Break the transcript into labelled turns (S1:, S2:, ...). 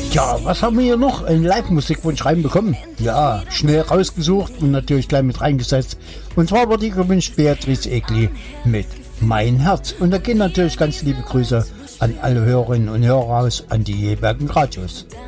S1: Ja, was haben wir hier noch? Einen Live-Musikwunsch reinbekommen? Ja, schnell rausgesucht und natürlich gleich mit reingesetzt. Und zwar wurde gewünscht Beatrice Egli mit Mein Herz. Und da gehen natürlich ganz liebe Grüße an alle Hörerinnen und Hörer raus, an die jeweiligen Radios.